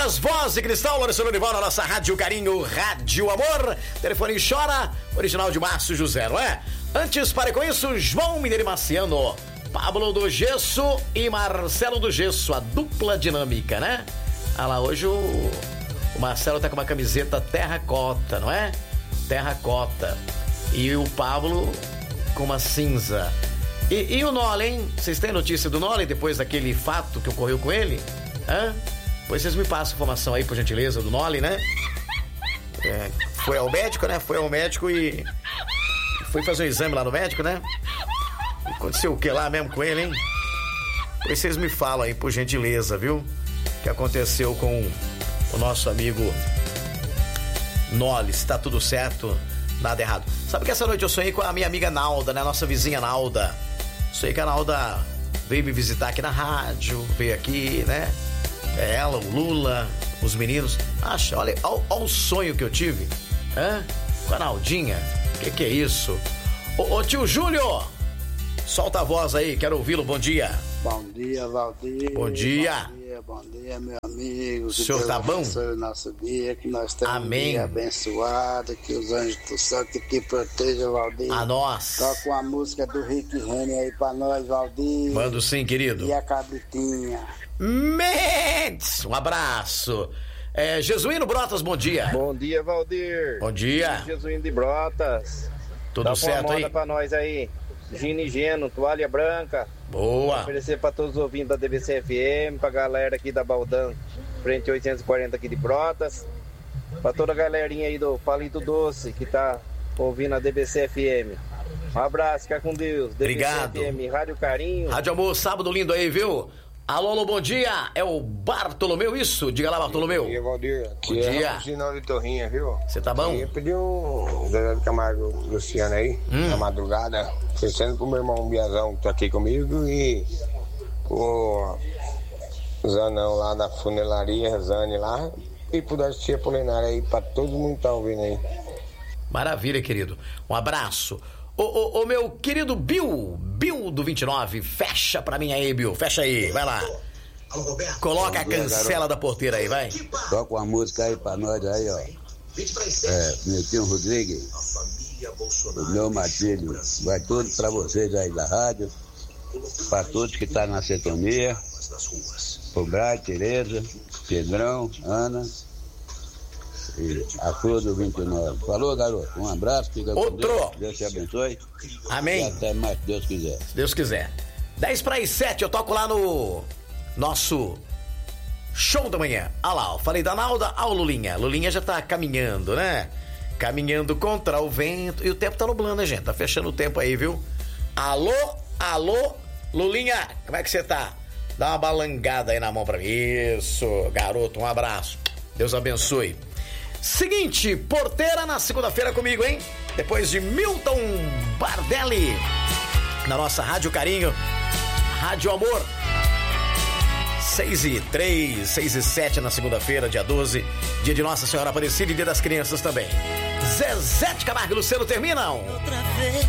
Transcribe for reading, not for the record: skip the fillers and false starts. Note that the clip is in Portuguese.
As Voz de Cristal, Larissa Lorival, na nossa Rádio Carinho, Rádio Amor. Telefone chora, original de Márcio José, não é? Antes, pare com isso, João Mineiro e Marciano, Pablo do Gesso e Marcelo do Gesso, a dupla dinâmica, né? Ah lá, hoje o Marcelo tá com uma camiseta terracota, não é? Terracota. E o Pablo com uma cinza. E o Noli, hein? Vocês têm notícia do Noli depois daquele fato que ocorreu com ele? Hã? Pois vocês me passam informação aí, por gentileza, do Noli, né? Foi ao médico, né? Foi ao médico e foi fazer um exame lá no médico, né? Aconteceu o que lá mesmo com ele, hein? Pois vocês me falam aí, por gentileza, viu? O que aconteceu com o nosso amigo Noli, se tá tudo certo, nada errado. Sabe que essa noite eu sonhei com a minha amiga Nalda, né? Nossa vizinha Nalda. Sonhei que a Nalda veio me visitar aqui na rádio, veio aqui, né? Ela, o Lula, os meninos. Acha, olha o sonho que eu tive. Hã? Com a Naldinha. Que é isso? Ô tio Júlio, solta a voz aí, quero ouvi-lo, bom dia. Bom dia, Valdir. Bom dia. Bom dia, meu amigo. O senhor tá bom? O nosso dia, que nós temos amém. Um dia abençoado, que os anjos do céu que te protejam, Valdir. A nós. Toca uma música do Rick Renner aí pra nós, Valdir. Mando sim, querido. E a cabritinha. Mendes, um abraço. Jesuíno Brotas, bom dia. Bom dia, Valdir. Bom dia. Jesuíno de Brotas. Tudo certo aí? Dá uma moda pra nós aí. Gino e Geno, toalha branca. Boa. Oferecer pra todos os ouvintes da DBC FM, pra galera aqui da Baldan, frente 840 aqui de Brotas. Pra toda a galerinha aí do Palito Doce que tá ouvindo a DBC FM. Um abraço, fica com Deus. DBC obrigado. FM, Rádio Carinho. Rádio Amor, sábado lindo aí, viu? Alô, bom dia, é o Bartolomeu, isso? Diga lá, Bartolomeu. Bom dia, Valdir. Bom dia. Sinal de Torrinha, viu? Você tá bom? Eu pedi um Zé de Camargo Luciano aí, na madrugada, oferecendo pro meu irmão Biazão, que tá aqui comigo, e o Zanão lá da funelaria, Zane lá, e pro Darcia Polinária aí, pra todo mundo que tá ouvindo aí. Maravilha, querido. Um abraço. Ô, meu querido Bill do 29, fecha pra mim aí, Bill, fecha aí, vai lá. Coloca a cancela da porteira aí, vai. Toca uma música aí pra nós aí, ó. Netinho Rodrigues, o meu Matilho, vai tudo pra vocês aí da rádio, pra todos que tá na sintonia, pro Brad, Tereza, Pedrão, Ana e a Cruz do 29. Falou, garoto, um abraço, fica com Deus, Deus te abençoe. Amém. E até mais, se Deus quiser. Se Deus quiser. 10:07, eu toco lá no nosso show da manhã. Ah lá, eu falei da Nalda ao Lulinha. Lulinha já tá caminhando, né? Caminhando contra o vento. E o tempo tá nublando, né, gente? Tá fechando o tempo aí, viu? Alô, Lulinha, como é que você tá? Dá uma balangada aí na mão pra mim. Isso, garoto, um abraço. Deus abençoe. Seguinte, porteira na segunda-feira comigo, hein? Depois de Milton Bardelli, na nossa Rádio Carinho, Rádio Amor. 6:03, 6:07 na segunda-feira, dia 12, dia de Nossa Senhora Aparecida e dia das crianças também. Zezé de Camargo e Luciano terminam.